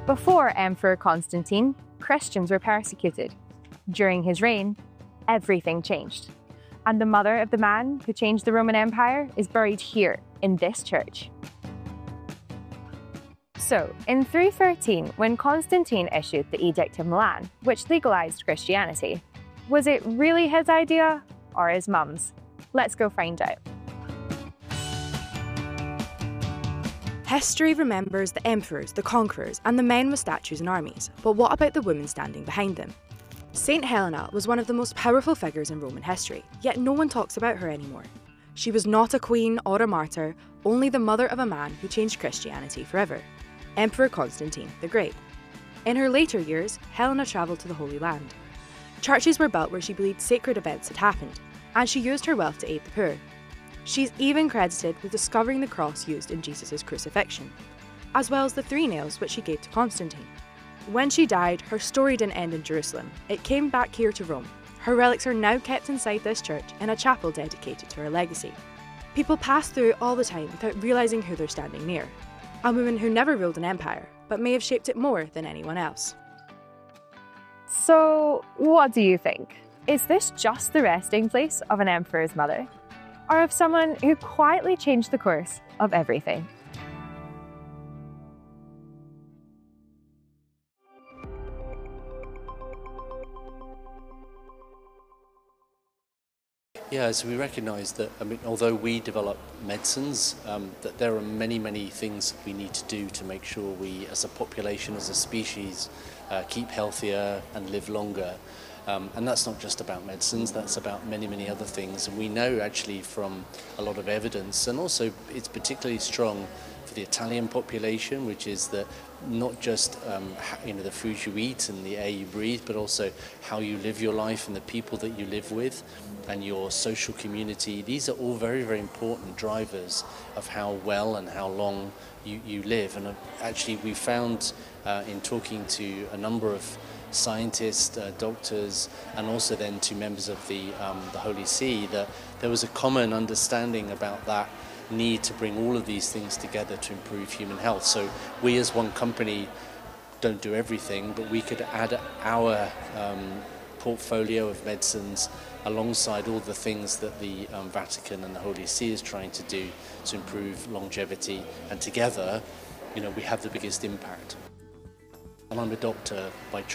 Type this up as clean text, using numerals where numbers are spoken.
Before Emperor Constantine, Christians were persecuted. During his reign, everything changed. And the mother of the man who changed the Roman Empire is buried here in this church. So, in 313, when Constantine issued the Edict of Milan, which legalized Christianity, was it really his idea or his mum's? Let's go find out. History remembers the emperors, the conquerors, and the men with statues and armies, but what about the women standing behind them? Saint Helena was one of the most powerful figures in Roman history, yet no one talks about her anymore. She was not a queen or a martyr, only the mother of a man who changed Christianity forever, Emperor Constantine the Great. In her later years, Helena travelled to the Holy Land. Churches were built where she believed sacred events had happened, and she used her wealth to aid the poor. She's even credited with discovering the cross used in Jesus' crucifixion, as well as the 3 nails which she gave to Constantine. When she died, her story didn't end in Jerusalem. It came back here to Rome. Her relics are now kept inside this church in a chapel dedicated to her legacy. People pass through it all the time without realising who they're standing near. A woman who never ruled an empire, but may have shaped it more than anyone else. So, what do you think? Is this just the resting place of an emperor's mother? Or of someone who quietly changed the course of everything? Yeah, so we recognise that, although we develop medicines, that there are many, many things we need to do to make sure we, as a population, as a species, keep healthier and live longer. And that's not just about medicines, that's about many, many other things. And we know actually from a lot of evidence, and also it's particularly strong for the Italian population, which is that not just the food you eat and the air you breathe, but also how you live your life and the people that you live with and your social community. These are all very, very important drivers of how well and how long you live. And actually we found in talking to a number of scientists, doctors, and also then to members of the Holy See, that there was a common understanding about that need to bring all of these things together to improve human health. So we as one company don't do everything, but we could add our portfolio of medicines alongside all the things that the Vatican and the Holy See is trying to do to improve longevity, and together, we have the biggest impact. And I'm a doctor by trade.